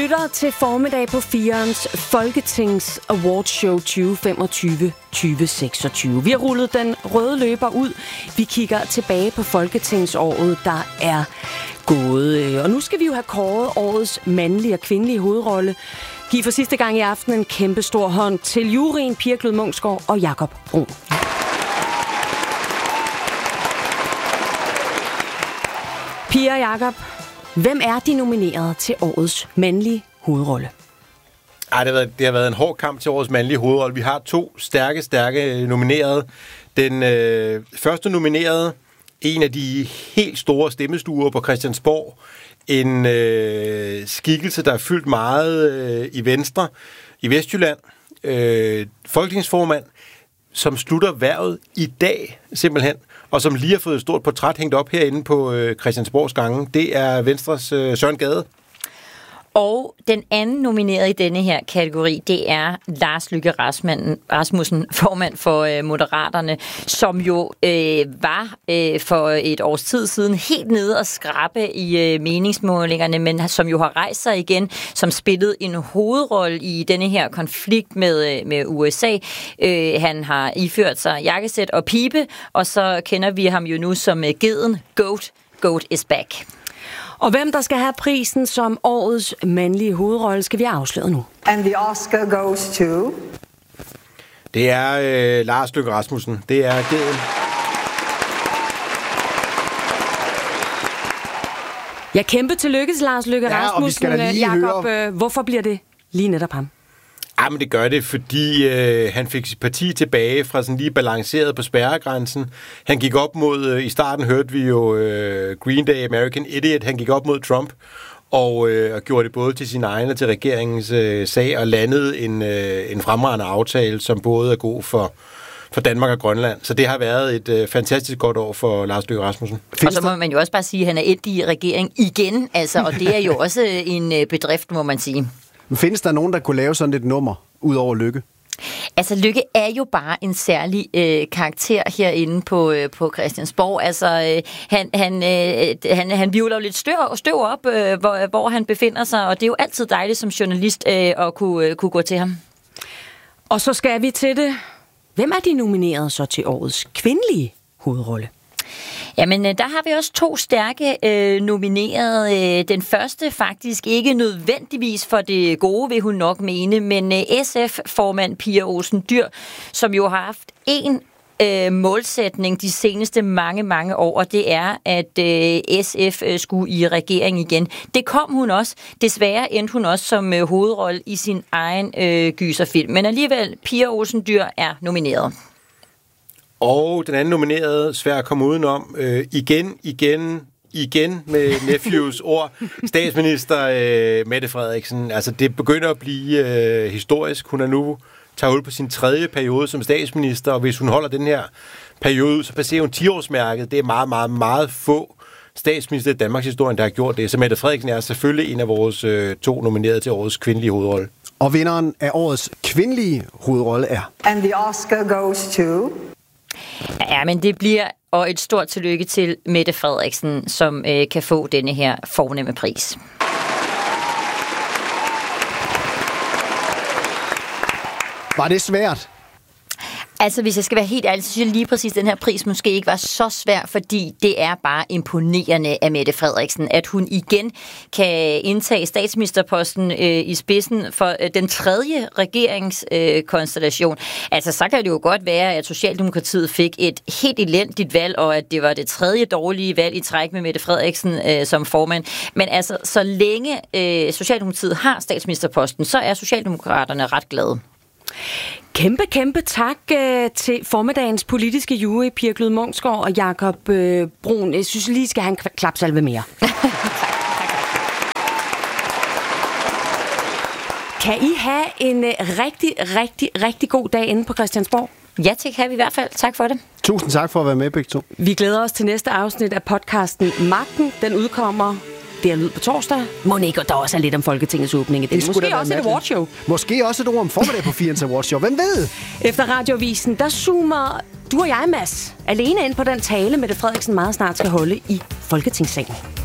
lytter til formiddag på 4'erens Folketings Awardshow 2025-2026. Vi har rullet den røde løber ud. Vi kigger tilbage på Folketingsåret, der er gået. Og nu skal vi jo have kåret årets mandlige og kvindelige hovedrolle. Giv for sidste gang i aften en kæmpe stor hånd til juryen Pia Glud Munksgaard og Jakob Brun. Pia og Jakob, hvem er de nomineret til årets mandlige hovedrolle? Det har været en hård kamp til årets mandlige hovedrolle. Vi har to stærke nominerede. Den første nominerede, en af de helt store stemmestuer på Christiansborg. En skikkelse, der er fyldt meget i Venstre, i Vestjylland. Folketingsformand, som slutter hvervet i dag, simpelthen, og som lige har fået et stort portræt hængt op herinde på Christiansborgs gange. Det er Venstres Søren Gade. Og den anden nomineret i denne her kategori, det er Lars Løkke Rasmussen, formand for Moderaterne, som jo var for et års tid siden helt nede og skrabe i meningsmålingerne, men som jo har rejst sig igen, som spillede en hovedrolle i denne her konflikt med USA. Han har iført sig jakkesæt og pibe, og så kender vi ham jo nu som geden Goat. Goat is back. Og hvem der skal have prisen som årets mandlige hovedrolle, skal vi afsløre nu. And the Oscar goes to... Det er Lars Løkke Rasmussen. Det er geden. Ja, kæmpe tillykke til Lars Løkke Rasmussen. Jakob, hvorfor bliver det lige netop ham? Men det gør det, fordi han fik sit parti tilbage fra sådan lige balanceret på spærregrænsen. Han gik op mod, i starten hørte vi jo Green Day, American Idiot, han gik op mod Trump og gjorde det både til sin egen og til regeringens sag og landede en fremragende aftale, som både er god for Danmark og Grønland. Så det har været et fantastisk godt år for Lars Løkke Rasmussen. Og så må man jo også bare sige, at han er endt i regering igen, altså, og det er jo også en bedrift, må man sige. Men findes der nogen, der kunne lave sådan et nummer, ud over Løkke? Altså, Løkke er jo bare en særlig karakter herinde på Christiansborg. Altså, han vivler jo lidt støv op, hvor han befinder sig, og det er jo altid dejligt som journalist at kunne gå til ham. Og så skal vi til det. Hvem er de nomineret så til årets kvindelige hovedrolle? Jamen, der har vi også to stærke nominerede. Den første faktisk ikke nødvendigvis for det gode, vil hun nok mene, men SF-formand Pia Olsen Dyhr, som jo har haft en målsætning de seneste mange år, og det er, at SF skulle i regering igen. Det kom hun også. Desværre endte hun også som hovedrolle i sin egen gyserfilm. Men alligevel, Pia Olsen Dyhr er nomineret. Og den anden nominerede, svær at komme udenom, igen med Nephews ord, statsminister Mette Frederiksen. Altså, det begynder at blive historisk. Hun er nu tager hul på sin 3. periode som statsminister, og hvis hun holder den her periode, så passerer hun 10-årsmærket. Det er meget få statsminister i Danmarks historie, der har gjort det. Så Mette Frederiksen er selvfølgelig en af vores 2 nominerede til årets kvindelige hovedrolle. Og vinderen af årets kvindelige hovedrolle er... And the Oscar goes to... Ja, men det bliver og et stort tillykke til Mette Frederiksen, som kan få denne her fornemme pris. Var det svært? Altså, hvis jeg skal være helt ærlig, så synes jeg lige præcis, at den her pris måske ikke var så svær, fordi det er bare imponerende af Mette Frederiksen, at hun igen kan indtage statsministerposten i spidsen for den 3. regeringskonstellation. Altså, så kan det jo godt være, at Socialdemokratiet fik et helt elendigt valg, og at det var det 3. dårlige valg i træk med Mette Frederiksen som formand. Men altså, så længe Socialdemokratiet har statsministerposten, så er Socialdemokraterne ret glade. Kæmpe tak til formiddagens politiske jury, Pia Glud Munksgaard og Jakob Brun. Jeg synes lige, skal have en klapsalve mere. Kan I have en rigtig god dag inde på Christiansborg? Ja, det kan vi i hvert fald. Tak for det. Tusind tak for at være med, begge to. Vi glæder os til næste afsnit af podcasten Magten. Den udkommer det er lyd på torsdag. Monika, der også er lidt om Folketingets åbning. Det måske også et awardshow. Måske også et ord om formiddag på 4'erens awardshow. Hvem ved? Efter Radioavisen, der zoomer du og jeg, Mads, alene ind på den tale, Mette Frederiksen meget snart skal holde i Folketingssalen.